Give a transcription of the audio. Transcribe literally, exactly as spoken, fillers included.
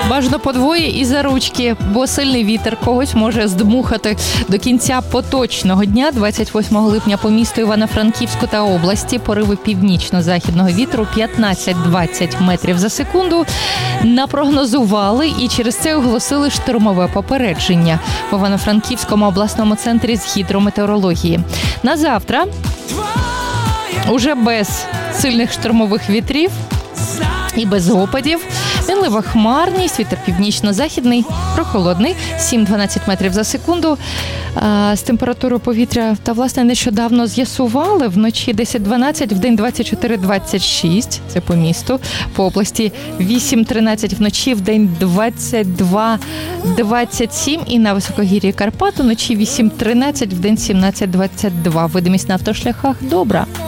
Бажано подвоє і за ручки, бо сильний вітер когось може здмухати. До кінця поточного дня, двадцять восьмого липня, по місту Івано-Франківську та області пориви північно-західного вітру п'ятнадцять-двадцять метрів за секунду напрогнозували і через це оголосили штормове попередження в Івано-Франківському обласному центрі з гідрометеорології. На завтра уже без сильних штормових вітрів і без опадів. Мінлива хмарність, вітер північно-західний, прохолодний, сім-дванадцять метрів за секунду. А, з температурою повітря, та, власне, нещодавно з'ясували, вночі десять-дванадцять, вдень двадцять чотири-двадцять шість, це по місту, по області вісім-тринадцять вночі, вдень двадцять два-двадцять сім і на високогір'ї Карпат вночі вісім-тринадцять, вдень сімнадцять-двадцять два. Видимість на автошляхах добра.